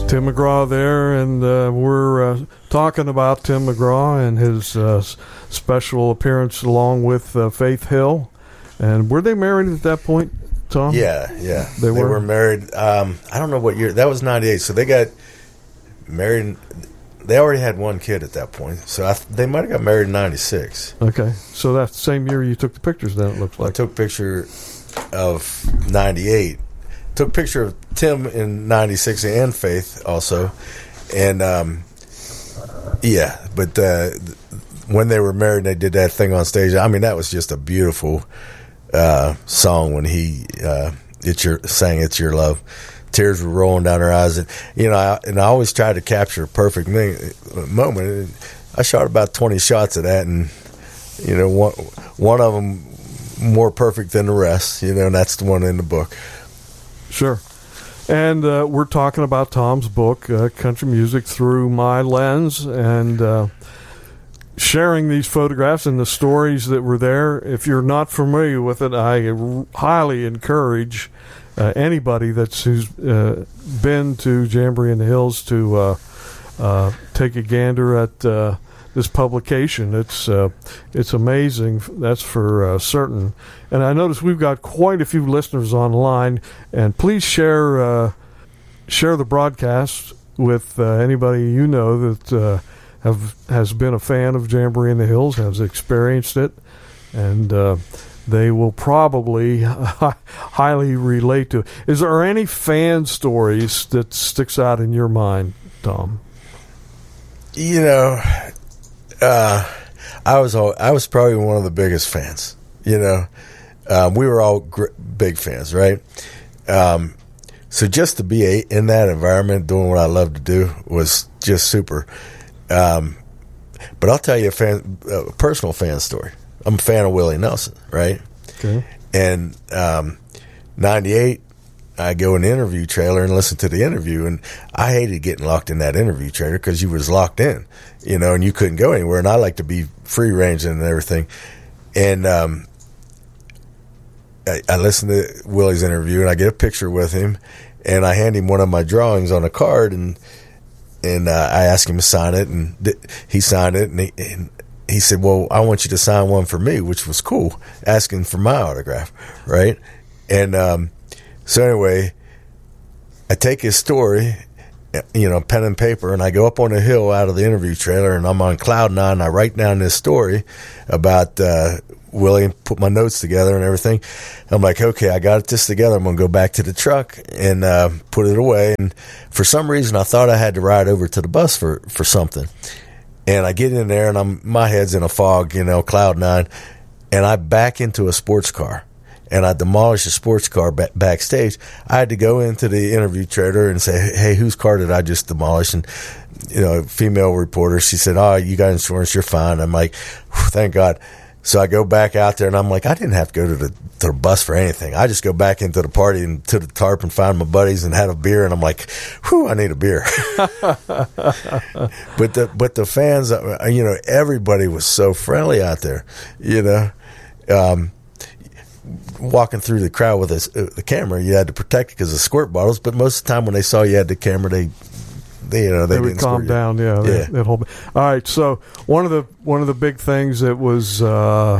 Tim McGraw there, and we're talking about Tim McGraw and his special appearance along with Faith Hill. And were they married at that point, Tom? Yeah. They were married. I don't know what year. That was 98. So they got married. They already had one kid at that point. So they might have got married in 96. Okay. So that's the same year you took the pictures, then, it looks like. I took a picture of 98. Took a picture of Tim in 96 and Faith also. And, but when they were married and they did that thing on stage, I mean, that was just a beautiful song when he sang It's Your Love. Tears were rolling down her eyes. And, I always try to capture a perfect moment. I shot about 20 shots of that, and, one of them more perfect than the rest, and that's the one in the book. Sure. And we're talking about Tom's book, Country Music Through My Lens, and sharing these photographs and the stories that were there. If you're not familiar with it, I highly encourage anybody who's been to Jamboree in the Hills to take a gander at this publication. It's amazing, that's for certain. And I notice we've got quite a few listeners online, and please share the broadcast with anybody you know that has been a fan of Jamboree in the Hills, has experienced it, and they will probably highly relate to it. Is there any fan stories that sticks out in your mind, Tom? I was probably one of the biggest fans. We were all big fans, right? So just to be in that environment, doing what I love to do, was just super. But I'll tell you a personal fan story. I'm a fan of Willie Nelson, right? Okay. And 98, I go in the interview trailer and listen to the interview, and I hated getting locked in that interview trailer because you was locked in, and you couldn't go anywhere. And I like to be free ranging and everything. And I listen to Willie's interview, and I get a picture with him, and I hand him one of my drawings on a card, and I asked him to sign it, and he signed it, and he said, "Well, I want you to sign one for me," which was cool, asking for my autograph, right? And so anyway, I take his story, pen and paper, and I go up on a hill out of the interview trailer, and I'm on cloud nine. I write down this story about Willie and put my notes together and everything. I'm like, okay, I got this together. I'm going to go back to the truck and put it away. And for some reason, I thought I had to ride over to the bus for something. And I get in there, and my head's in a fog, cloud nine, and I back into a sports car. And I demolished a sports car backstage. I had to go into the interview trailer and say, "Hey, whose car did I just demolish?" And, female reporter, she said, "Oh, you got insurance, you're fine." I'm like, thank God. So I go back out there, and I'm like, I didn't have to go to the bus for anything. I just go back into the party and to the tarp and find my buddies and had a beer, and I'm like, I need a beer. But the fans, everybody was so friendly out there, walking through the crowd with the camera, you had to protect it because of squirt bottles. But most of the time, when they saw you had the camera, they would calm down. Yeah, they'd hold. All right. So one of the big things that was a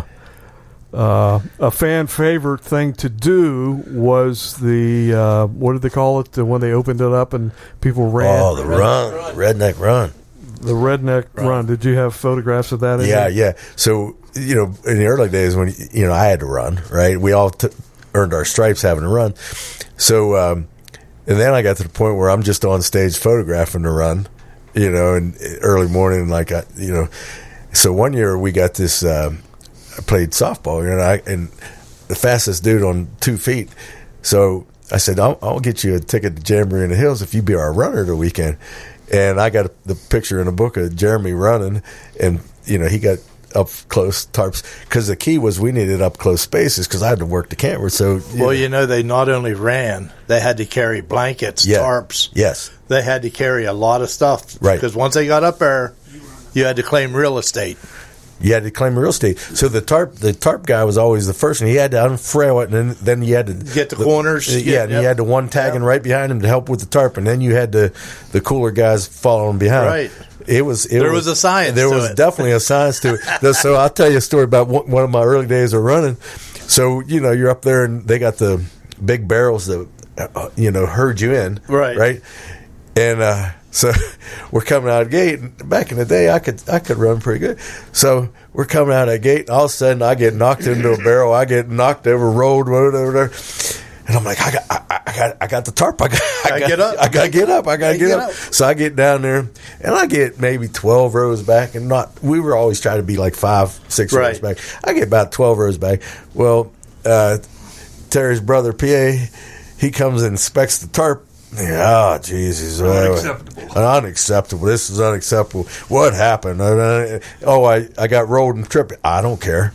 fan favorite thing to do was the what did they call it when they opened it up and people ran? Oh, the redneck run. The redneck run. Did you have photographs of that? Yeah. So in the early days when I had to run, right? We all earned our stripes having to run. So and then I got to the point where I'm just on stage photographing the run, in early morning, So one year we got this. I played softball, and the fastest dude on 2 feet. So I said, I'll get you a ticket to Jamboree in the Hills if you be our runner the weekend. And I got the picture in the book of Jeremy running, and he got up close tarps because the key was we needed up close spaces because I had to work the camera. So they not only ran, they had to carry blankets, tarps. Yes, they had to carry a lot of stuff, right? Because once they got up there, you had to claim real estate. You had to claim real estate. So the tarp guy was always the first, and he had to unfrail it, and then you had to get the corners. And you had the one tagging right behind him to help with the tarp, and then you had the cooler guys following behind. Right. There was a science. There was definitely a science to it. So I'll tell you a story about one of my early days of running. So you're up there, and they got the big barrels that herd you in, right, and. So we're coming out of the gate. And back in the day, I could run pretty good. So we're coming out of the gate, and all of a sudden, I get knocked into a barrel. I get knocked over, rolled over there, and I'm like, I got the tarp. I gotta get up. I gotta get up. I gotta get up. So I get down there, and I get maybe 12 rows back, and we were always trying to be like 5-6 rows back. I get about 12 rows back. Well, Terry's brother PA, he comes and inspects the tarp. Oh, Jesus. Unacceptable. This is unacceptable. What happened? I got rolled and tripped. I don't care.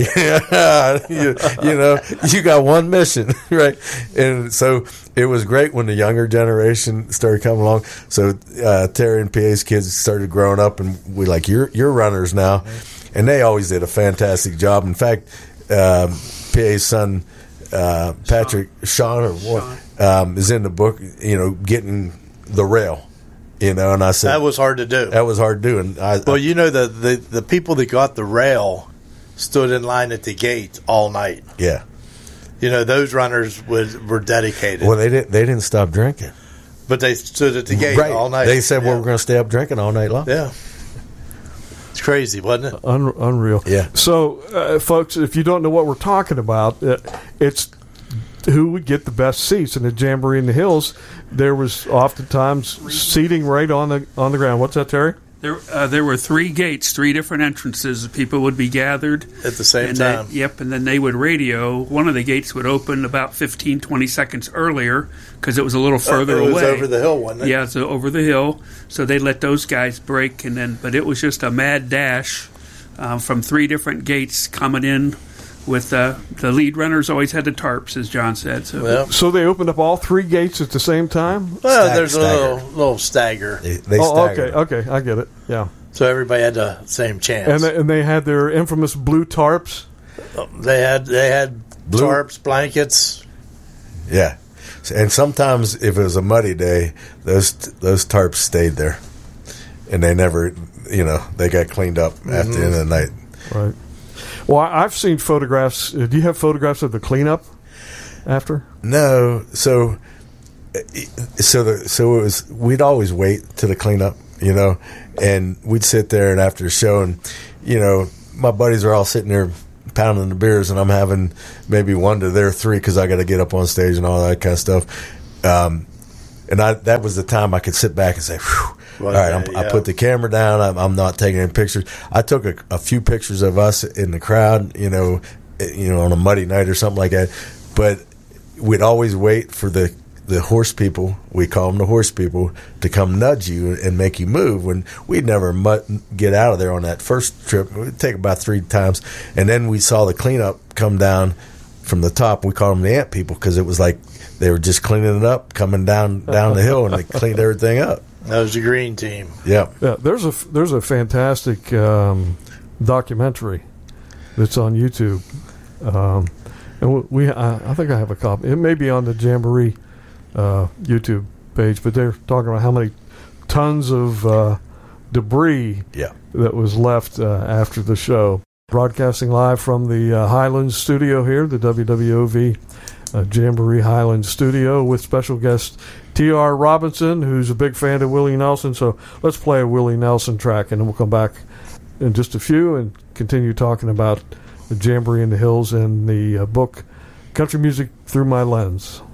You got one mission, right? And so it was great when the younger generation started coming along. So Terry and PA's kids started growing up, and we like, you're runners now. And they always did a fantastic job. In fact, PA's son, Patrick Sean or what? Is in the book, getting the rail, and I said that was hard to do. That was hard to do, and the people that got the rail stood in line at the gate all night. Yeah, those runners were dedicated. Well, they didn't stop drinking, but they stood at the gate all night. They said, "Well, we're going to stay up drinking all night long." Yeah. It's crazy, wasn't it? Unreal. Yeah. So, folks, if you don't know what we're talking about, it's who would get the best seats in the Jamboree in the Hills. There was oftentimes seating right on the ground. What's that, Terry? There were 3 gates, 3 different entrances. People would be gathered at the same time. And then they would radio. One of the gates would open about 15, 20 seconds earlier because it was a little further away. It was over the hill, wasn't it? Yeah, so over the hill. So they let those guys break, but it was just a mad dash from 3 different gates coming in. With the lead runners always had the tarps, as John said. So they opened up all 3 gates at the same time? Well, there's a little stagger. They stagger. Okay, I get it. Yeah. So everybody had the same chance. And they had their infamous blue tarps? They had blue tarps, blankets. Yeah. And sometimes if it was a muddy day, those tarps stayed there. And they never, they got cleaned up at the end of the night. Right. Well, I've seen photographs. Do you have photographs of the cleanup after? No. So it was. We'd always wait till the cleanup, and we'd sit there, and after the show, and my buddies are all sitting there pounding the beers, and I'm having maybe 1 to their 3 because I got to get up on stage and all that kind of stuff. And that was the time I could sit back and say, whew. All right, I put the camera down. I'm not taking any pictures. I took a few pictures of us in the crowd, on a muddy night or something like that. But we'd always wait for the horse people, we call them the horse people, to come nudge you and make you move. When we'd never get out of there on that first trip. It would take about 3 times. And then we saw the cleanup come down from the top. We called them the ant people because it was like they were just cleaning it up, coming down the hill, and they cleaned everything up. That was the green team. Yeah. There's a fantastic documentary that's on YouTube, and I think I have a copy. It may be on the Jamboree YouTube page, but they're talking about how many tons of debris that was left after the show. Broadcasting live from the Highlands studio here, the WWOV Jamboree Highlands studio, with special guest T.R. Robinson, who's a big fan of Willie Nelson. So let's play a Willie Nelson track, and then we'll come back in just a few and continue talking about the Jamboree in the Hills and the book Country Music Through My Lens.